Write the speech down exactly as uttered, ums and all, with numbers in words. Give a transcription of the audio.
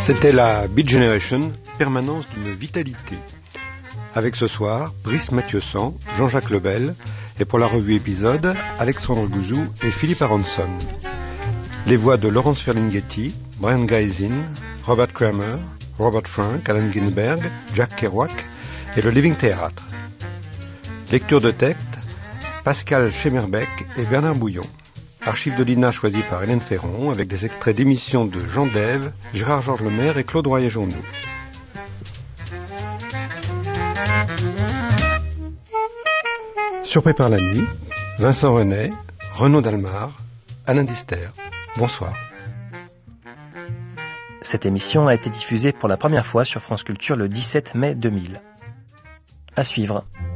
C'était la Beat Generation, permanence d'une vitalité. Avec ce soir, Brice Mathieu-San, Jean-Jacques Lebel, et pour la revue épisode, Alexandre Gouzou et Philippe Aronson. Les voix de Laurence Ferlinghetti, Brian Gaisin, Robert Kramer, Robert Frank, Allen Ginsberg, Jack Kerouac et le Living Theatre. Lecture de texte, Pascal Schemerbeck et Bernard Bouillon. Archives de l'I N A choisies par Hélène Ferron avec des extraits d'émissions de Jean Dève, Gérard-Georges Lemaire et Claude Royer-Journoux. Sur Prépare la nuit, Vincent Renet, Renaud Dalmar, Alain Dister. Bonsoir. Cette émission a été diffusée pour la première fois sur France Culture le dix-sept mai deux mille. À suivre.